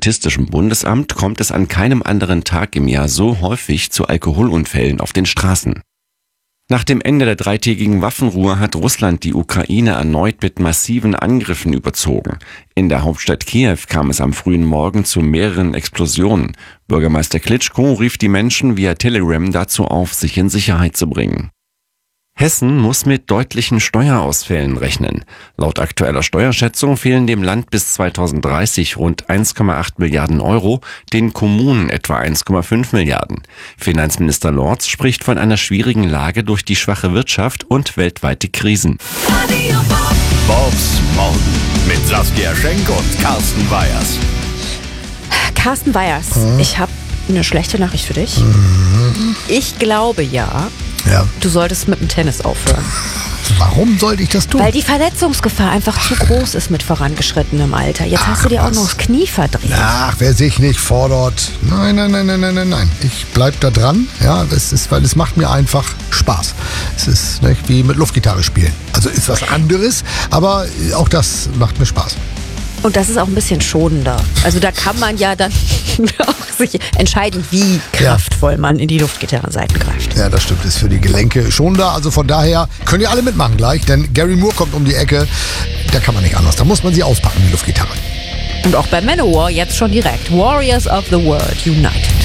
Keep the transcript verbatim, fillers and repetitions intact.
Statistischem Bundesamt kommt es an keinem anderen Tag im Jahr so häufig zu Alkoholunfällen auf den Straßen. Nach dem Ende der dreitägigen Waffenruhe hat Russland die Ukraine erneut mit massiven Angriffen überzogen. In der Hauptstadt Kiew kam es am frühen Morgen zu mehreren Explosionen. Bürgermeister Klitschko rief die Menschen via Telegram dazu auf, sich in Sicherheit zu bringen. Hessen muss mit deutlichen Steuerausfällen rechnen. Laut aktueller Steuerschätzung fehlen dem Land bis zweitausenddreißig rund eins Komma acht Milliarden Euro, den Kommunen etwa eins Komma fünf Milliarden. Finanzminister Lorz spricht von einer schwierigen Lage durch die schwache Wirtschaft und weltweite Krisen. Bobs Morgen mit Saskia Schenk und Carsten Weyers. Carsten Weyers, hm? ich habe eine schlechte Nachricht für dich. Hm? Ich glaube ja, ja, du solltest mit dem Tennis aufhören. Warum sollte ich das tun? Weil die Verletzungsgefahr einfach zu groß ist mit vorangeschrittenem Alter. Jetzt Ach, hast du dir auch was? noch das Knie verdreht. Ach, wer sich nicht fordert. Nein, nein, nein, nein, nein, nein, nein. Ich bleib da dran. Ja, das ist, weil es macht mir einfach Spaß. Es ist nicht wie mit Luftgitarre spielen. Also ist was anderes, aber auch das macht mir Spaß. Und das ist auch ein bisschen schonender. Also da kann man ja dann auch sich entscheiden, wie kraftvoll man in die Luftgitarrenseiten greift. Ja, das stimmt. Ist für die Gelenke schonender. Also von daher könnt ihr alle mitmachen gleich, denn Gary Moore kommt um die Ecke. Da kann man nicht anders. Da muss man sie auspacken, die Luftgitarre. Und auch bei Manowar jetzt schon direkt. Warriors of the World United.